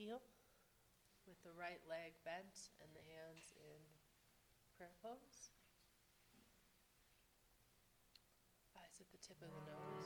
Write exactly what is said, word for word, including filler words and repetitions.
heel. with the right leg bent and the hands in prayer pose. Eyes at the tip of the nose.